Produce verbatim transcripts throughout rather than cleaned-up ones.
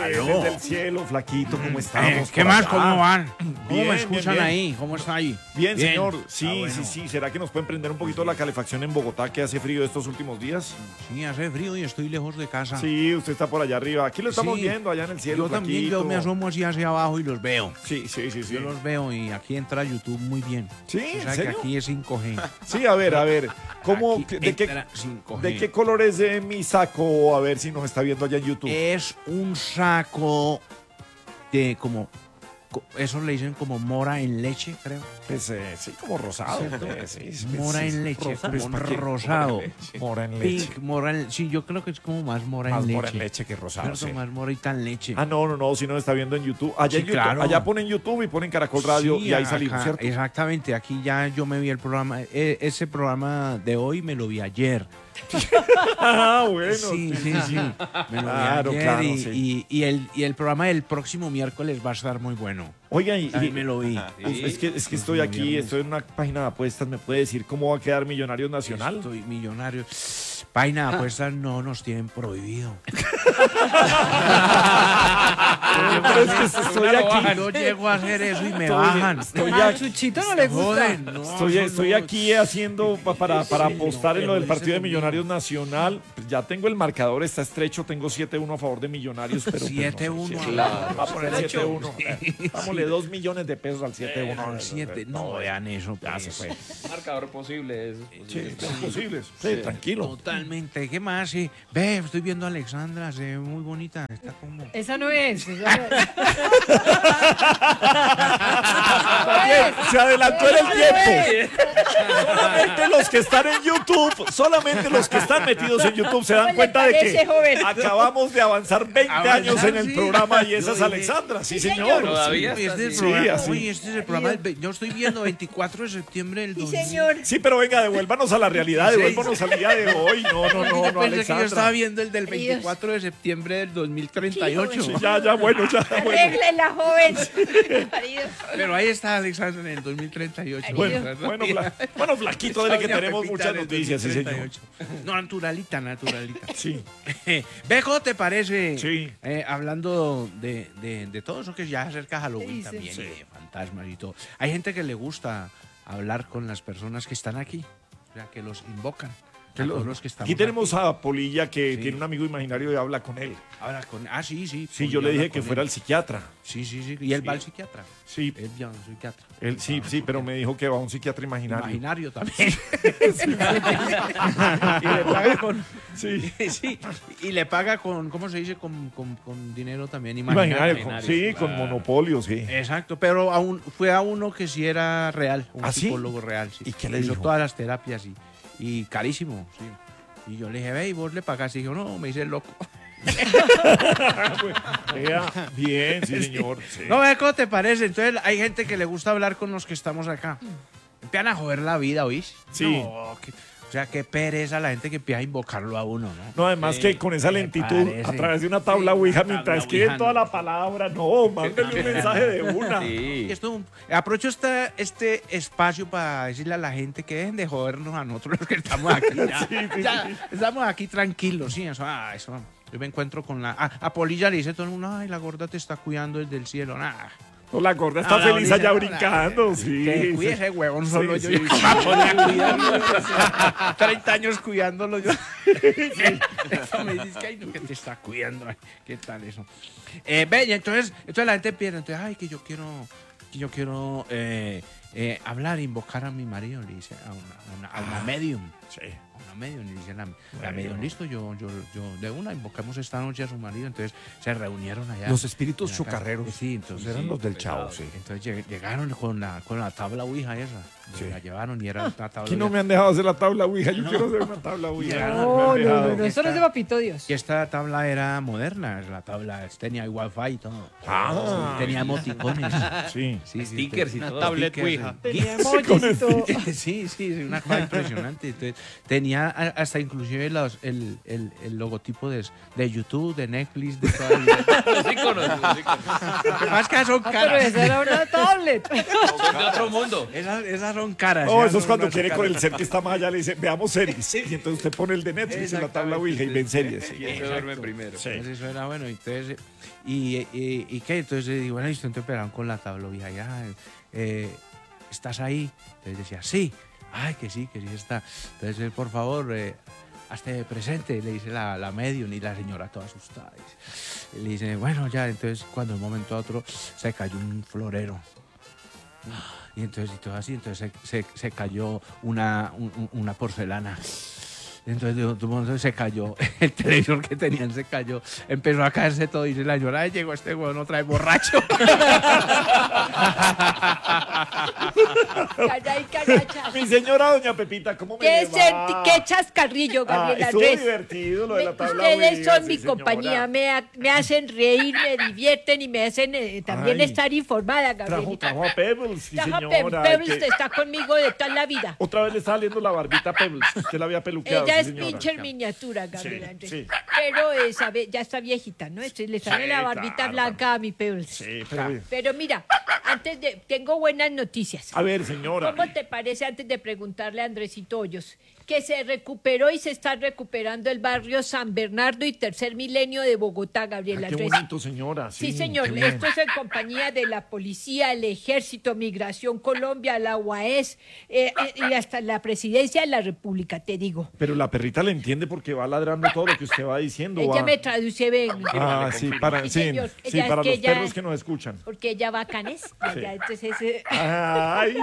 Aló. Desde el cielo, flaquito, ¿cómo estamos? Eh, ¿Qué por más? acá? ¿Cómo van? ¿Cómo Bien, me bien, escuchan bien. ahí? ¿Cómo está ahí? Bien, señor. Ah, Sí, bueno. sí, sí. ¿Será que nos pueden prender un poquito la calefacción en Bogotá, que hace frío estos últimos días? Sí, hace frío y estoy lejos de casa. Sí, usted está por allá arriba. Aquí lo estamos Sí. viendo, allá en el cielo, Yo también, flaquito. yo me asomo así hacia abajo y los veo. Sí, sí, sí, sí. Yo los veo y aquí entra YouTube muy bien. Sí, O ¿en sea que serio? aquí es cinco G. Sí, a ver, a ver. ¿Cómo, Aquí de, qué, entra cinco G. ¿De qué color es de mi saco? A ver si nos está viendo allá en YouTube. Es un saco de como... co- Eso le dicen como mora en leche, creo. Pues, eh, sí, como rosado. pues, sí, sí, Mora sí, en sí. leche, Rosa- como pues, ¿para qué? rosado. Mora en leche. Pink, mora en... Sí, yo creo que es como más mora Más en leche. mora en leche que rosado. Cierto, sí. más morita en leche. Ah, no, no, no, si nos está viendo en YouTube. Allá, Sí, en YouTube, claro. allá ponen YouTube y ponen Caracol Radio Sí, y ahí acá- salimos, ¿cierto? Exactamente, aquí ya yo me vi el programa, e- ese programa de hoy me lo vi ayer. Ah, bueno. Sí, sí, sí, me lo Claro, vi ayer claro, y, sí. y- y el, y el programa del próximo miércoles va a estar muy bueno. Oiga, y, Ahí y- me lo vi. uf, es que, es que estoy aquí, viernes. estoy en una página de apuestas. ¿Me puede decir cómo va a quedar Millonarios Nacional? Estoy millonario. Página de apuestas no nos tienen prohibido. Pero es que estoy aquí. Yo llego a hacer eso y me Estoy- bajan. estoy A aquí. Chuchito no le gusta. Joden, no, Estoy, eso estoy no- aquí haciendo pa- para, para Sí, apostar no, en lo del pero partido de ese Millonarios Nacional. Ya tengo el marcador, está estrecho, tengo siete uno a favor de Millonarios, pero pues, siete no sé, uno. siete- Claro. Va a poner siete uno. Dámosle dos millones de pesos al siete uno. Al siete. No vean eso. Ya pues. se fue. Marcador posible es. Sí, es posible. Sí, tranquilo. Totalmente. ¿Qué más? Sí. Ve, estoy viendo a Alexandra, se ve muy bonita. Está como... Esa no es. Esa no es. Bien, se adelantó en el tiempo. Solamente los que están en YouTube, solamente los que están metidos en YouTube se dan ¿Cómo le cuenta de que parece, joven? acabamos de avanzar veinte Avanzar, años en el sí. programa y esa Yo es dije- Alexandra. Sí, Sí, señor. señor. Todavía Uy, este es el Sí, programa, así. uy, este es el programa del ve- yo estoy viendo veinticuatro de septiembre del Sí, dos mil. señor. Sí, pero venga, devuélvanos a la realidad, devuélvanos al día de hoy. No, no, no, Yo no, pensé que yo estaba Alexandra. viendo el del Dios. veinticuatro de septiembre del dos mil treinta y ocho. Sí, ya, ya, bueno, ya, bueno. Arréglela, joven. Marido. Pero ahí está Alexandra en el dos mil treinta y ocho. Bueno, ¿verdad? bueno, fla- bueno, flaquito, dele que Doña tenemos Pepita muchas en el noticias, sí, señor. dos mil treinta y ocho. No, naturalita, naturalita. Sí, Ve, ¿cómo te parece? Sí. Eh, hablando de, de, de todo eso que ya acerca Halloween Sí, sí. también, Sí. y de fantasmas y todo. Hay gente que le gusta hablar con las personas que están aquí, o sea, que los invocan. A todos los que estamos aquí tenemos aquí. a Polilla que Sí. tiene un amigo imaginario y habla con él. Ahora con, ah, sí, sí. Sí, pues yo le habla dije que con fuera él. al psiquiatra. Sí, sí, sí. Y él Sí. va al psiquiatra. Sí, Él ya va al psiquiatra. él, sí, sí, pero me dijo que va a un psiquiatra imaginario. Imaginario también. y le paga con. Sí. Sí, y le paga con, ¿cómo se dice? Con, con, con dinero también Imaginario, imaginario. con- sí, con monopolio, sí. Exacto, pero a un- fue a uno que sí era real, un ¿Ah, sí? psicólogo real. Sí. ¿Y qué le Hizo dijo? todas las terapias y, y carísimo, sí. Y yo le dije, ve, ¿y vos le pagás? Y dijo, no, me hice el loco. Vea, bien, sí, señor. sí. No, ve, ¿cómo te parece? Entonces hay gente que le gusta hablar con los que estamos acá. Empiezan a joder la vida, ¿oís? Sí. No, que- o sea, qué pereza la gente que empieza a invocarlo a uno, ¿no? No, además que con esa me lentitud, parece. a través de una tabla Sí, Ouija, una mientras tabla escriben Ouija, toda no. la palabra, no, mándale un mensaje de una. Y esto, aprovecho este, este espacio para decirle a la gente que dejen de jodernos a nosotros los que estamos aquí. Ya, Sí, sí, ya sí. estamos aquí tranquilos, sí, eso, ah, eso. Yo me encuentro con la. Ah, a Polilla le dice todo el mundo, ay, la gorda te está cuidando desde el cielo. Nah. No, la gorda está Ah, la feliz allá bonita, brincando, nah, sí. Que sí. cuide ese huevón solo Sí, yo. sí, yo sí. me voy a poner a cuidarlo. treinta años cuidándolo yo. Eso me dice que, ay, no, que te está cuidando. Ay, ¿qué tal eso? Eh, ve, y entonces, entonces la gente pierde. Entonces, ay, que yo quiero, que yo quiero eh, eh, hablar, invocar a mi marido, le dice a una, a una, a una medium. Sí. A una medium, le dice la, la Bueno. medium, listo, yo, yo, yo de una invocamos esta noche a su marido. Entonces se reunieron allá. Los espíritus en la casa. chocarreros. Sí, entonces Eran sí, los del Chavo, sí. entonces lleg- llegaron con la, con la tabla Ouija esa. Sí. La llevaron y era una tabla Aquí no Ouija. me han dejado hacer la tabla Ouija, yo quiero hacer una tabla Ouija. Ya. me han No, no, dejado. no, no, eso no es de papito Dios. Y esta tabla era moderna, la tabla tenía wifi y todo. Ah. Sí, tenía emoticones. Sí. Sí, sí, Stickers y tenía todo. tablet Stickers, vieja. Tenía emojis y todo. Sí, sí, sí, una cosa impresionante. Entonces, tenía a- hasta inclusive los, el, el, el logotipo de, de YouTube, de Netflix, de toda Los íconos, los íconos. Más que son Ah, pero caras. esa era una tablet. Son de otro mundo. Esas, esas son caras. No, esas eso es son cuando unas quiere con caras. el ser que está más allá, le dice, veamos series. Y entonces usted pone el de Netflix en la tabla Ouija y ven series. Y él se duerme Exacto. primero. Sí. Entonces eso era bueno. Entonces, y, y, y qué, entonces digo, bueno, listo, entonces esperaron con la tabla Ouija ya. Eh, ¿Estás ahí? Entonces decía, sí. Ay, que sí, que sí está. Entonces, él, por favor, eh, hazte presente, le dice la, la medium y la señora toda asustada. Y le dice, bueno, ya, entonces cuando de un momento a otro se cayó un florero. Y entonces, y todo así, entonces se, se, se cayó una, un- una porcelana. Entonces, de un momento se cayó, el televisor que tenían se cayó, empezó a caerse todo y dice la señora, "Ay, llegó este huevón otra vez borracho". Calla y caracha. Mi señora doña Pepita, ¿cómo me ¿Qué, le senti- va? qué chascarrillo, Ah, Gabriela estuvo Andrés. divertido lo de Me- la tabla Ustedes Ouija, son sí, mi señora. compañía, me, ha- me hacen reír, me divierten y me hacen eh, también Ay. estar informada, Trajo, Gabrielita. trajo a Pebbles, sí, Trajo a señora. Pe- Pebbles, que- te está conmigo de toda la vida. Otra vez le está saliendo la barbita a Pebbles. Usted la había peluqueado, Ella sí, es señora. pincher miniatura, Gabriela Sí, Andrés. sí. Pero eh, sabe, ya está viejita, ¿no? Este, le sale Sí, la barbita claro, blanca a mi Pebbles. Sí, pero bien. Pero mira, antes de... Tengo buenas noticias. A ver, señora. ¿Cómo te parece, antes de preguntarle a Andresito Hoyos, que se recuperó y se está recuperando el barrio San Bernardo y Tercer Milenio de Bogotá, Gabriela Ah, qué Andrés? bonito, señora. Sí, Sí, señor. qué bien. Esto es en compañía de la policía, el ejército, Migración Colombia, la U A E S eh, eh, y hasta la presidencia de la República, te digo. Pero la perrita le entiende porque va ladrando todo lo que usted va diciendo. Ella va. me traduce, ven, Ah, sí, para, Sí, sí, señor. sí, Ella es para que los ella- perros que nos escuchan. porque ella va a Canes. y Sí. allá, entonces, eh, Ay.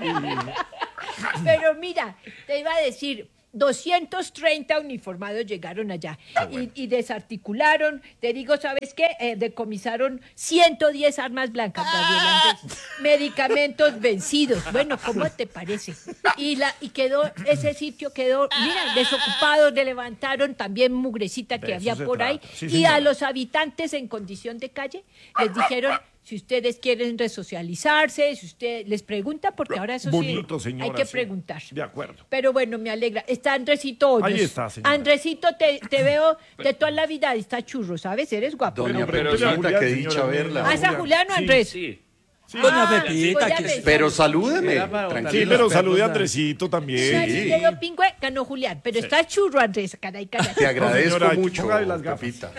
Pero mira, te iba a decir, doscientos treinta uniformados llegaron allá y, y desarticularon, te digo, ¿sabes qué? Eh, decomisaron ciento diez armas blancas, Gabriela Andrés, medicamentos vencidos. Bueno, ¿cómo te parece? Y, la, y quedó, ese sitio quedó, mira, desocupado, le levantaron también mugrecita que De eso había se por ahí. trata. Sí, y señora. a los habitantes en condición de calle les dijeron... Si ustedes quieren resocializarse, si usted les pregunta, porque ahora eso Bonito, sí señora. hay que sí. preguntar. De acuerdo. Pero bueno, me alegra. Está Andresito Hoyos. Ahí está, señora. Andresito, te, te veo de toda la vida. Está churro, ¿sabes? Eres guapo. Doña Pero Pepita, Julián, qué señora, dicha no, verla. ¿Ah, es a Julián o Sí, Andrés? Sí. Doña Ah, Pepita, pues ya que- ves. Pero salúdeme. Era para Tranquilo. Sí, botarle pero los salude a perros, Andresito Sí. también. Pero pingüe ganó Julián, pero está churro, Andrés, caray, caray. Te agradezco señora, mucho, póngale las gafas. Pepita.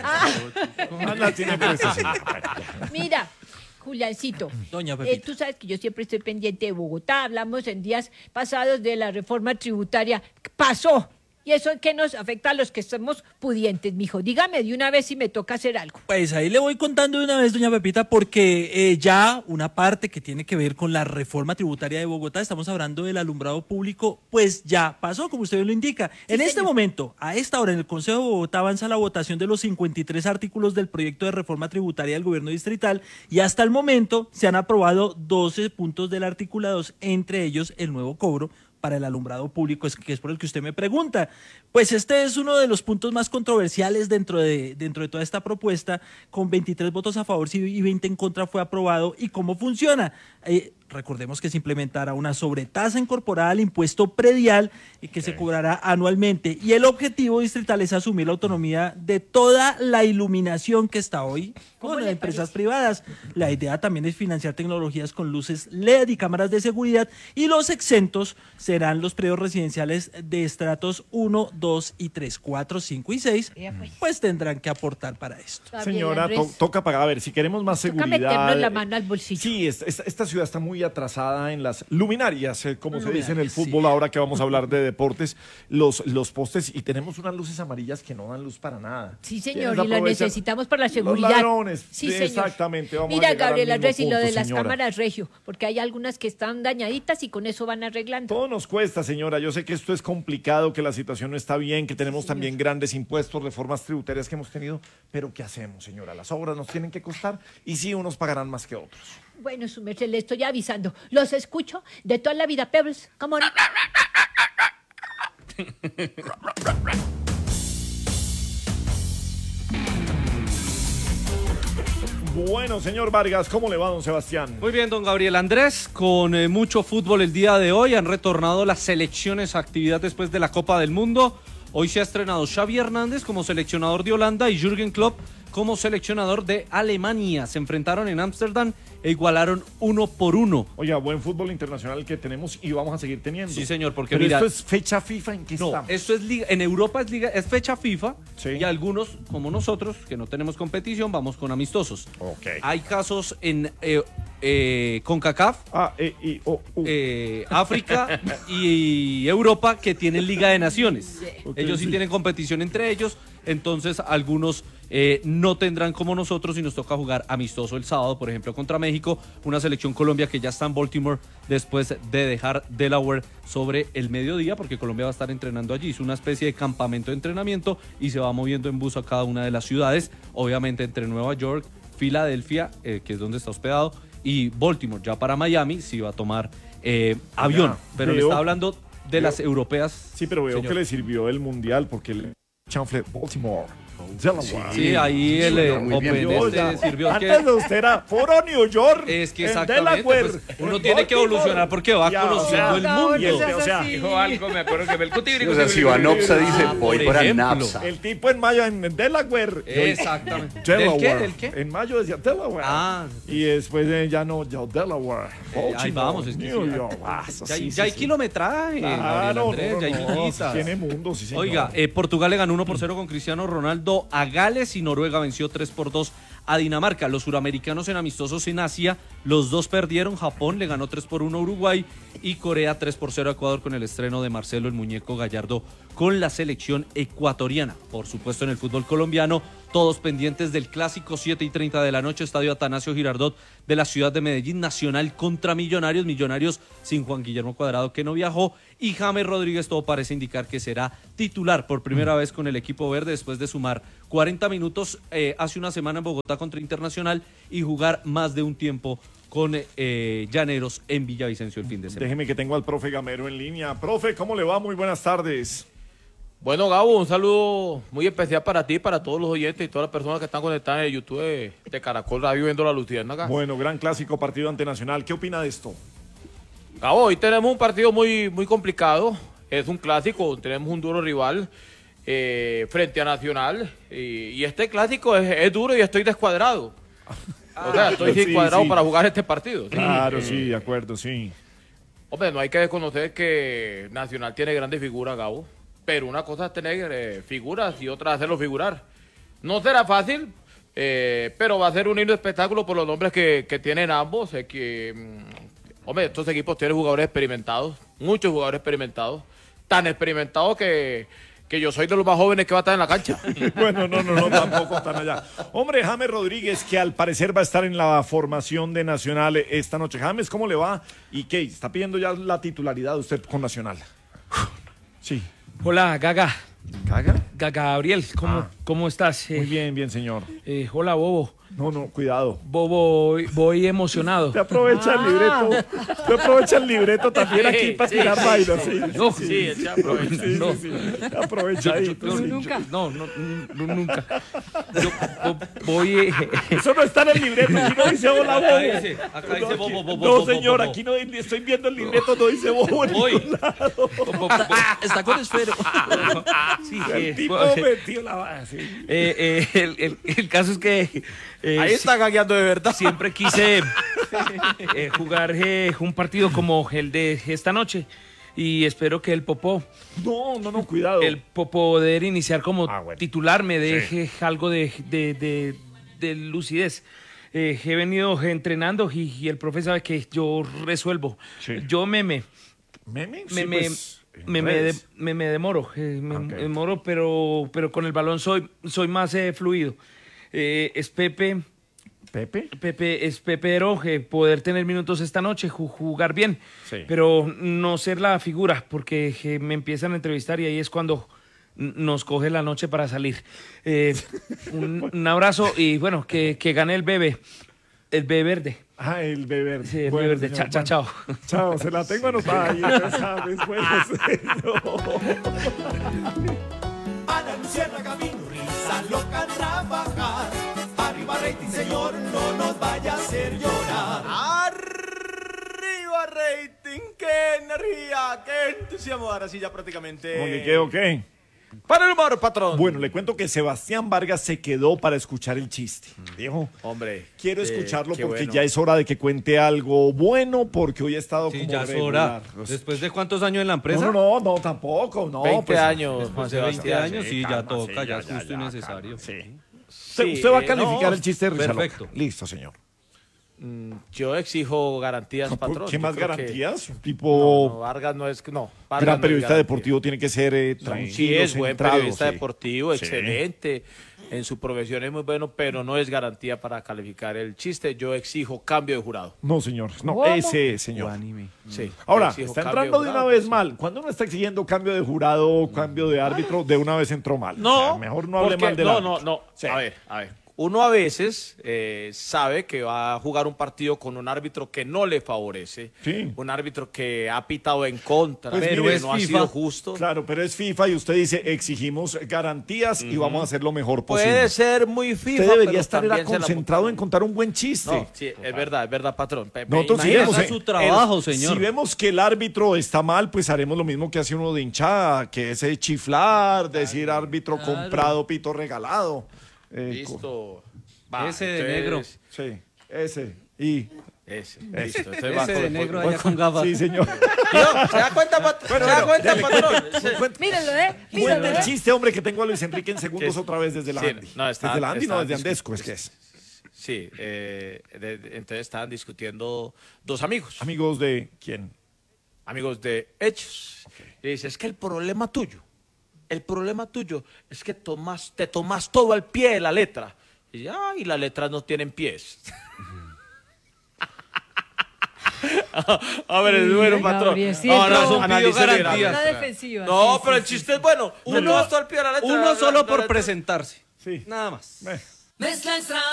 Ah, la tiene puesta, señora. Mira, Juliancito, Doña eh, Pepita. tú sabes que yo siempre estoy pendiente de Bogotá. Hablamos en días pasados de la reforma tributaria. Pasó. ¿Y eso en qué nos afecta a los que somos pudientes, mijo? Dígame de una vez si me toca hacer algo. Pues ahí le voy contando de una vez, doña Pepita, porque eh, ya una parte que tiene que ver con la reforma tributaria de Bogotá, estamos hablando del alumbrado público, pues ya pasó, como usted bien lo indica. en este señor. momento, a esta hora, en el Consejo de Bogotá avanza la votación de los cincuenta y tres artículos del proyecto de reforma tributaria del gobierno distrital y hasta el momento se han aprobado doce puntos del articulado, entre ellos el nuevo cobro para el alumbrado público, es que es por el que usted me pregunta. Pues este es uno de los puntos más controversiales dentro de, dentro de toda esta propuesta, con veintitrés votos a favor y veinte en contra fue aprobado. ¿Y cómo funciona? Eh, recordemos que se implementará una sobretasa incorporada al impuesto predial y que se cobrará anualmente. Y el objetivo distrital es asumir la autonomía de toda la iluminación que está hoy ¿Cómo con le empresas parece? privadas. La idea también es financiar tecnologías con luces L E D y cámaras de seguridad, y los exentos serán los predios residenciales de estratos uno, dos y tres, cuatro, cinco y seis, Ya, pues. pues tendrán que aportar para esto. Gabriel Señora, Andrés, to- toca pagar. A ver, si queremos más toca seguridad. meternos la mano al bolsillo. Sí, esta, esta- esta ciudad está muy atrasada en las luminarias, eh, como se dice en el Luminarias, sí. fútbol, ahora que vamos a hablar de deportes, los, los postes, y tenemos unas luces amarillas que no dan luz para nada. Sí, ¿Quiénes señor, y lo aprovechan? necesitamos para la Los seguridad. ladrones. Sí, Sí, señor. exactamente, vamos a Mira, llegar al Gabriel mismo Andrés, y lo punto, de las señora. cámaras regio, porque hay algunas que están dañaditas y con eso van arreglando. Todo nos cuesta, señora. Yo sé que esto es complicado, que la situación no está bien, que tenemos también grandes impuestos, reformas tributarias que hemos tenido, pero ¿qué hacemos, señora? Las obras nos tienen que costar y sí, unos pagarán más que otros. Bueno, su merced, le estoy avisando. Los escucho de toda la vida, Pebbles. ¿Cómo no? Bueno, señor Vargas, ¿cómo le va, don Sebastián? Muy bien, don Gabriel Andrés, con eh, mucho fútbol el día de hoy. Han retornado las selecciones a actividad después de la Copa del Mundo. Hoy se ha estrenado Xavi Hernández como seleccionador de Holanda y Jürgen Klopp como seleccionador de Alemania. Se enfrentaron en Ámsterdam e igualaron uno por uno. Oiga, buen fútbol internacional que tenemos y vamos a seguir teniendo. Sí, señor, porque Pero mira, esto es fecha FIFA, ¿en qué no, estamos? esto es liga, en Europa es liga, es fecha FIFA, Sí. y algunos, como nosotros, que no tenemos competición, vamos con amistosos. Ok. Hay casos en eh, eh, CONCACAF, A, E, I, O, U. eh, África y Europa que tienen Liga de Naciones. Ok, Ellos sí, sí. tienen competición entre ellos, entonces algunos eh, no tendrán como nosotros y nos toca jugar amistoso el sábado, por ejemplo, contra México, una selección Colombia que ya está en Baltimore después de dejar Delaware sobre el mediodía, porque Colombia va a estar entrenando allí. Es una especie de campamento de entrenamiento y se va moviendo en bus a cada una de las ciudades, obviamente entre Nueva York, Filadelfia, eh, que es donde está hospedado, y Baltimore. Ya para Miami sí va a tomar eh, avión, pero le veo- está hablando de veo- las europeas. Sí, pero veo señor. que le sirvió el mundial porque el chanfle Baltimore, Delaware. Sí, ahí el eh, muy bien. Open Yo este ya- sirvió. Antes que de usted era Foro New York. Es que en exactamente, Delaware, pues, uno en tiene que Baltimore. evolucionar porque va Ya, conociendo o sea, el No, mundo. no seas o sea, así. Dijo algo, me acuerdo que el cutibri, O sea, si Vanopsa dice, Ah, voy por para ejemplo. Napsa. El tipo en mayo en Delaware. Exactamente. ¿Del Delaware. qué? ¿Del qué? En mayo decía Delaware. Ah. Y después eh, ya no, ya Delaware. Eh, ahí Baltimore, vamos, es que New sí. York. Ah, eso Ya, sí, hay- sí, ya hay sí. kilometraje, Gabriel Claro, Andrés, no, ya hay no, villitas. tiene mundo, sí, señor. Oiga, eh, Portugal le ganó uno por cero con Cristiano Ronaldo a Gales y Noruega venció tres por dos a Dinamarca. Los suramericanos en amistosos en Asia, los dos perdieron. Japón le ganó tres por uno a Uruguay y Corea tres por cero a Ecuador con el estreno de Marcelo el Muñeco Gallardo con la selección ecuatoriana. Por supuesto, en el fútbol colombiano, todos pendientes del clásico, siete y treinta de la noche, Estadio Atanasio Girardot de la ciudad de Medellín, Nacional contra Millonarios, Millonarios sin Juan Guillermo Cuadrado que no viajó, y James Rodríguez todo parece indicar que será titular por primera vez con el equipo verde después de sumar cuarenta minutos eh, hace una semana en Bogotá contra Internacional y jugar más de un tiempo con eh, Llaneros en Villavicencio el fin de semana. Déjeme que tengo al profe Gamero en línea. Profe, ¿cómo le va? Muy buenas tardes. Bueno, Gabo, un saludo muy especial para ti, para todos los oyentes y todas las personas que están conectadas en el YouTube de, de Caracol Radio viendo la Luciérnaga. Bueno, gran clásico partido ante Nacional. ¿Qué opina de esto? Gabo, hoy tenemos un partido muy, muy complicado. Es un clásico, tenemos un duro rival eh, frente a Nacional. Y, y este clásico es, es duro y estoy descuadrado. O sea, estoy Sí, descuadrado sí. para jugar este partido. Claro, sí, de acuerdo, sí. Hombre, no hay que desconocer que Nacional tiene grandes figuras, Gabo. Pero una cosa es tener eh, figuras y otra hacerlo figurar. No será fácil, eh, pero va a ser un lindo espectáculo por los nombres que, que tienen ambos. eh, que, mm, hombre, estos equipos tienen jugadores experimentados, muchos jugadores experimentados, tan experimentados que, que yo soy de los más jóvenes que va a estar en la cancha. Bueno, no, no, no, tampoco están allá. Hombre, James Rodríguez, que al parecer va a estar en la formación de Nacional esta noche. James, ¿cómo le va? ¿Y qué? ¿Está pidiendo ya la titularidad usted con Nacional? Sí. Hola, Gaga. ¿Caga? Gaga Gabriel, ¿cómo, Ah. ¿cómo estás? Eh, Muy bien, bien, señor. eh, hola, Bobo. No, no, cuidado. Bobo, voy, voy emocionado. Te aprovecha el libreto. Te aprovecha el libreto también aquí para tirar vainas. Sí, No, sí, Sí, él se aprovecha. sí, no. sí, sí. Aprovechadito. Yo- sí. nunca. No, no, no, nunca. Yo vo- voy. eh, Eso no está en el libreto. Aquí no dice hola, Acá bobo. dice, acá dice No, bobo, aquí- bobo, no, bobo, señor, bobo. aquí no estoy viendo el libreto, no dice bobo. en Hoy. ningún lado. Está con esfero. sí, El eh, tipo voy- metió la base. eh, eh, el, el- el caso es que. eh, Ahí está gagueando de verdad. Siempre quise eh, jugar eh, un partido como el de esta noche. Y espero que el Popó, No, no, no, cuidado. el po- poder iniciar como Ah, bueno. titular me deje algo de, de, de- de lucidez. Eh, he venido entrenando y, y el profe sabe que yo resuelvo. Sí. Yo me me, ¿Meme? me, Sí, me, pues, en me, me de- redes. me- me demoro, eh, me Ok. demoro, pero, pero con el balón soy, soy más eh, fluido. Eh, es Pepe, ¿Pepe? Pepe, es Pepero, eh, poder tener minutos esta noche, ju- jugar bien, Sí. pero no ser la figura, porque eh, me empiezan a entrevistar y ahí es cuando n- nos coge la noche para salir. Eh, un, un abrazo y bueno, que, que gane el bebé, el bebé verde. Ah, el bebé. Sí, el Bueno, bebé verde. señor, Chao, chao, bueno. chao. Chao, se la tengo anotada ahí, ya sabes. Bueno, señor. Ana Luciana Camino, risa loca trabajar. Arriba rating, señor, no, qué energía, qué entusiasmo. Ahora sí, ya prácticamente. ¿Cómo que qué o qué? Para el humor, patrón. Bueno, le cuento que Sebastián Vargas se quedó para escuchar el chiste. Dijo, Hombre. quiero eh, escucharlo qué porque bueno. ya es hora de que cuente algo bueno, porque hoy ha estado Sí, como ya es regular. hora. ¿Después de cuántos años en la empresa? No, no, no, no, tampoco, no. veinte pues, años, Después Juan de veinte Sebastián. años, sí, ya calma, toca, sí, ya es justo y necesario. calma, sí. Usted, Sí, usted va a eh, calificar no, el chiste de Risa perfecto. Loca. Listo, señor. Mm, Yo exijo garantías, patrón. ¿Qué Yo más creo que- garantías? Un No, tipo no, Vargas no es. No, Vargas gran no es periodista garantía. deportivo tiene que ser eh, tranquilo, Sí, es buen centrado, periodista sí. deportivo, Sí. excelente. En su profesión es muy bueno, pero no es garantía para calificar el chiste. Yo exijo cambio de jurado. No, señor. No, ¿Cómo? ese señor. Sí. Ahora, Exijo está cambio entrando de jurado, una vez sí. mal. Cuando uno está exigiendo cambio de jurado o cambio de árbitro, de una vez entró mal. No, O sea, mejor no hable porque- mal del No, árbitro. no, no. Sí. A ver, a ver. Uno a veces eh, sabe que va a jugar un partido con un árbitro que no le favorece. Sí. Un árbitro que ha pitado en contra, Pues pero mire, que no ha es sido FIFA. justo. Claro, pero es FIFA y usted dice exigimos garantías y vamos a hacer lo mejor posible. Puede ser muy FIFA, Usted debería pero estar era también se la- concentrado en contar un buen chiste. No, sí, es verdad, es verdad, patrón. Pe- pe- Nosotros imagínese- iremos, haga eh, su trabajo, el- señor. Si vemos que el árbitro está mal, pues haremos lo mismo que hace uno de hinchada, que es eh, chiflar, decir árbitro comprado, pito regalado. Eh, co- Listo. Va, Ese de entonces- negro. Sí, ese. Y. Ese, listo. Entonces va Ese con- de voy- negro voy allá con- con gafas. Sí, señor. Tío, ¿se da cuenta, pat- ¿se da cuenta, patrón? Mírenlo, ¿eh? Bueno, Mírenlo, el ¿eh? chiste, hombre, que tengo a Luis Enrique en segundos Sí. otra vez desde la Sí, Andy. no, está- desde la Andy, no, está desde discu- Andesco, es que es. Sí, eh, de- de- entonces estaban discutiendo dos amigos, Amigos de quién? amigos de hechos. Y dice, es que el problema tuyo, el problema tuyo es que tomas, te tomas todo al pie de la letra. Y ya, y las letras no tienen pies. A ver, es bueno, Ay, patrón. Gabriel, sí, No, es no, como- analice bien, garantías. Una analice. defensiva. No, sí, pero sí, el sí. chiste es bueno. Te Uno- tomas todo al pie de la letra. Uno la- solo la por letra- presentarse. Sí. Nada más. Eh. Mezcla extra.